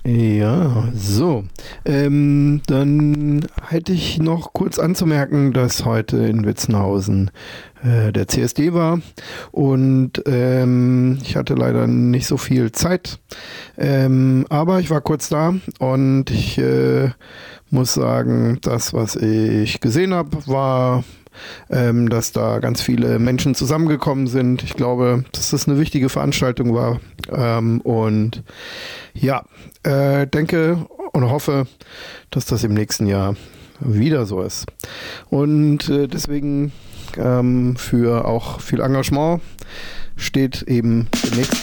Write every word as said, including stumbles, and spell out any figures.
Ja, so. Ähm, dann hätte ich noch kurz anzumerken, dass heute in Witzenhausen äh, der C S D war und ähm, ich hatte leider nicht so viel Zeit, ähm, aber ich war kurz da und ich äh, muss sagen, das, was ich gesehen habe, war ähm, dass da ganz viele Menschen zusammengekommen sind. Ich glaube, dass das eine wichtige Veranstaltung war. Ähm, und ja, äh, denke und hoffe, dass das im nächsten Jahr wieder so ist. Und äh, deswegen ähm, für auch viel Engagement steht eben der nächste